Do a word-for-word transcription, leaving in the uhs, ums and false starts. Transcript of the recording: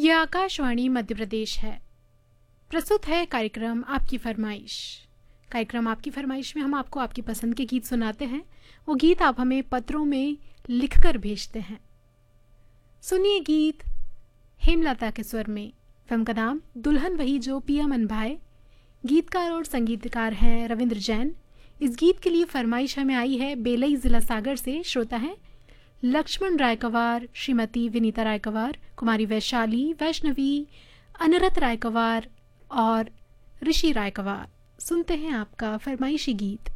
यह आकाशवाणी मध्य प्रदेश है। प्रस्तुत है कार्यक्रम आपकी फरमाइश। कार्यक्रम आपकी फरमाइश में हम आपको आपकी पसंद के गीत सुनाते हैं। वो गीत आप हमें पत्रों में लिखकर भेजते हैं। सुनिए गीत हेमलता के स्वर में। फिल्म का नाम दुल्हन वही जो पिया मन भाए। गीतकार और संगीतकार हैं रविंद्र जैन। इस गीत के लिए फरमाइश हमें आई है बेलई जिला सागर से। श्रोता हैं लक्ष्मण रायकवार, श्रीमती विनीता रायकवार, कुमारी वैशाली, वैष्णवी, अनरत रायकवार और ऋषि रायकवार। सुनते हैं आपका फरमाइशी गीत।